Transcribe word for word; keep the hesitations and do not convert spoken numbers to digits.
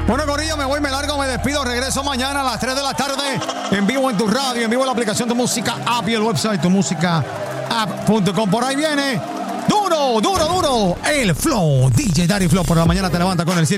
Bueno, Corillo, me voy, me largo, me despido. Regreso mañana a las tres de la tarde en vivo en tu radio, en vivo en la aplicación Tu Música App y el website tu música app punto com. Por ahí viene duro, duro, duro el flow. D J Daddy Flow por la mañana te levanta con el